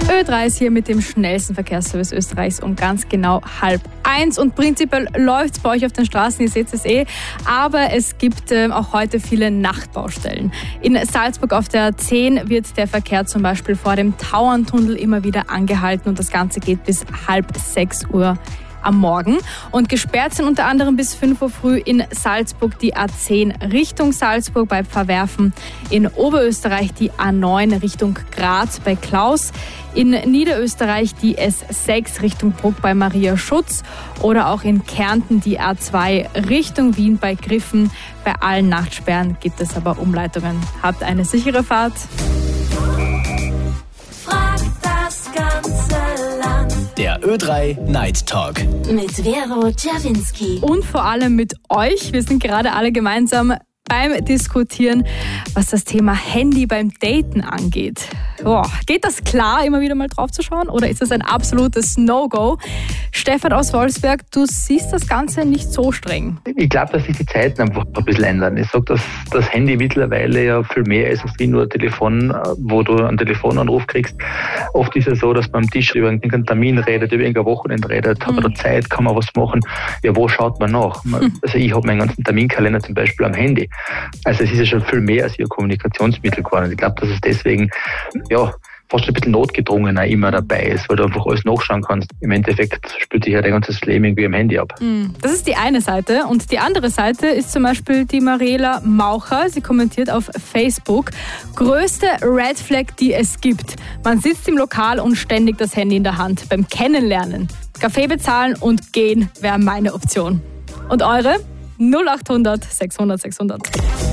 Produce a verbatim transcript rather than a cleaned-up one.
Ö drei ist hier mit dem schnellsten Verkehrsservice Österreichs um ganz genau halb eins. Und prinzipiell läuft es bei euch auf den Straßen, ihr seht es eh. Aber es gibt äh, auch heute viele Nachtbaustellen. In Salzburg auf der A zehn wird der Verkehr zum Beispiel vor dem Tauerntunnel immer wieder angehalten. Und das Ganze geht bis halb sechs Uhr am Morgen. Und gesperrt sind unter anderem bis fünf Uhr früh in Salzburg die A zehn Richtung Salzburg bei Pfarrwerfen, in Oberösterreich die A neun Richtung Graz bei Klaus, in Niederösterreich die S sechs Richtung Bruck bei Maria Schutz oder auch in Kärnten die A zwei Richtung Wien bei Griffen. Bei allen Nachtsperren gibt es aber Umleitungen. Habt eine sichere Fahrt. Frag das ganze Land. Der Ö drei Night Talk. Mit Vero Czerwinski. Und vor allem mit euch. Wir sind gerade alle gemeinsam beim Diskutieren, was das Thema Handy beim Daten angeht. Boah, geht das klar, immer wieder mal drauf zu schauen, oder ist das ein absolutes No-Go? Stefan aus Wolfsberg, du siehst das Ganze nicht so streng. Ich glaube, dass sich die Zeiten einfach ein bisschen ändern. Ich sage, dass das Handy mittlerweile ja viel mehr ist als wie nur ein Telefon, wo du einen Telefonanruf kriegst. Oft ist es so, dass man am Tisch über irgendeinen Termin redet, über irgendein Wochenende redet, hat man da Zeit, kann man was machen. Ja, wo schaut man nach? Also ich habe meinen ganzen Terminkalender zum Beispiel am Handy. Also es ist ja schon viel mehr als ihr Kommunikationsmittel geworden. Ich glaube, dass es deswegen ja fast ein bisschen notgedrungener immer dabei ist, weil du einfach alles nachschauen kannst. Im Endeffekt spielt sich ja dein ganzes Leben irgendwie am Handy ab. Das ist die eine Seite. Und die andere Seite ist zum Beispiel die Mariela Maucher. Sie kommentiert auf Facebook: größte Red Flag, die es gibt. Man sitzt im Lokal und ständig das Handy in der Hand. Beim Kennenlernen. Kaffee bezahlen und gehen wäre meine Option. Und eure? null acht hundert sechshundert sechshundert.